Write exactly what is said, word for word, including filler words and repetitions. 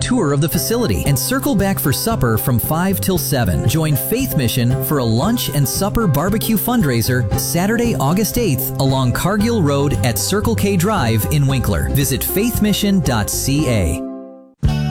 tour of the facility and circle back for supper from five till seven. Join Faith Mission for a lunch and supper barbecue fundraiser Saturday, August eighth along Cargill Road at Circle K Drive in Winkler. Visit faith mission dot c a.